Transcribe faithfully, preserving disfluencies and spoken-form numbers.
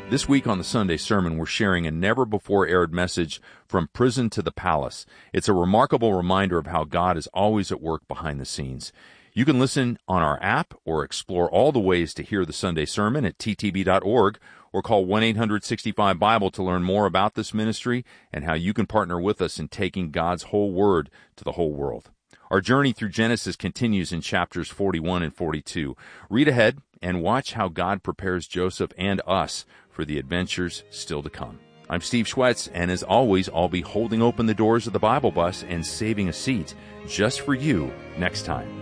This week on the Sunday Sermon, we're sharing a never-before-aired message from prison to the palace. It's a remarkable reminder of how God is always at work behind the scenes. You can listen on our app or explore all the ways to hear the Sunday Sermon at t t b dot org or call one eight hundred sixty-five Bible to learn more about this ministry and how you can partner with us in taking God's whole Word to the whole world. Our journey through Genesis continues in chapters forty-one and forty-two. Read ahead and watch how God prepares Joseph and us for the adventures still to come. I'm Steve Schwetz, and as always, I'll be holding open the doors of the Bible bus and saving a seat just for you next time.